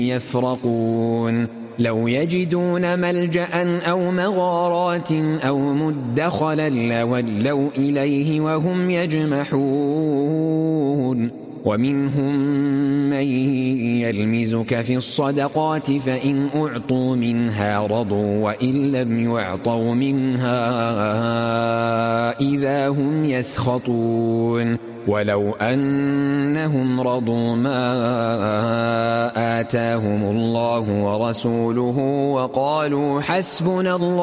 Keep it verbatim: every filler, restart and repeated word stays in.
يفرقون لو يجدون ملجأ أو مغارات أو مدخلا لولوا إليه وهم يجمحون ومنهم من يلمزك في الصدقات فإن أعطوا منها رضوا وإن لم يعطوا منها إذا هم يسخطون ولو أنهم رضوا ما آتاهم الله ورسوله وقالوا حسبنا الله